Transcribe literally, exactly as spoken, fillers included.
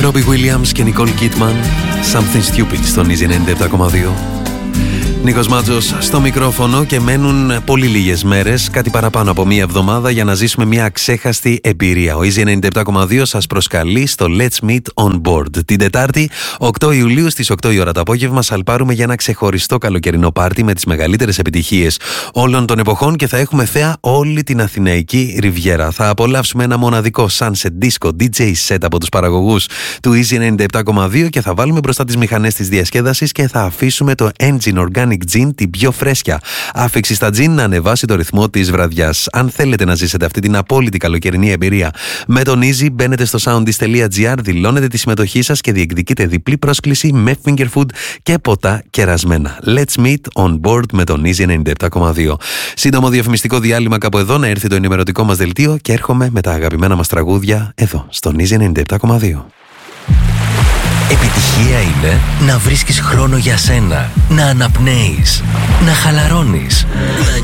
Robbie Williams και Nicole Kidman, Something Stupid στον Easy ενενήντα επτά κόμμα δύο. Νίκος Μάτζος στο μικρόφωνο και μένουν πολύ λίγες μέρες, κάτι παραπάνω από μία εβδομάδα για να ζήσουμε μια αξέχαστη εμπειρία. Ο Easy ενενήντα επτά κόμμα δύο σας προσκαλεί στο Let's Meet on Board. Την Τετάρτη, οκτώ Ιουλίου στις οκτώ η ώρα το απόγευμα, σαλπάρουμε για ένα ξεχωριστό καλοκαιρινό πάρτι με τις μεγαλύτερες επιτυχίες όλων των εποχών και θα έχουμε θέα όλη την Αθηναϊκή Ριβιέρα. Θα απολαύσουμε ένα μοναδικό sunset disco ντι τζέι set από τους παραγωγούς του Easy ενενήντα επτά κόμμα δύο και θα βάλουμε μπροστά τις μηχανές της διασκέδασης και θα αφήσουμε το Engine Organic Gin την πιο φρέσκια άφηξη στα gin να ανεβάσει το ρυθμό της βραδιάς. Αν θέλετε να ζήσετε αυτή την απόλυτη καλοκαιρινή εμπειρία με τον Easy, μπαίνετε στο soundis τελεία gr, δηλώνετε τη συμμετοχή σας και διεκδικείτε διπλή πρόσκληση με finger food και ποτά κερασμένα. Let's meet on board με τον Easy ενενήντα επτά κόμμα δύο. Σύντομο διαφημιστικό διάλειμμα κάπου εδώ, να έρθει το ενημερωτικό μας δελτίο και έρχομαι με τα αγαπημένα μας τραγούδια εδώ στον Easy ενενήντα επτά κόμμα δύο. Επιτυχία είναι να βρίσκεις χρόνο για σένα, να αναπνέεις, να χαλαρώνεις, να